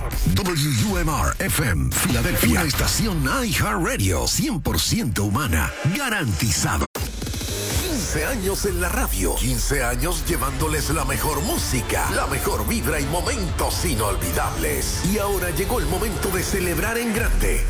WUMR FM, Filadelfia. Una estación iHeartRadio, 100% humana, garantizado. 15 años en la radio, 15 años llevándoles la mejor música, la mejor vibra y momentos inolvidables. Y ahora llegó el momento de celebrar en grande.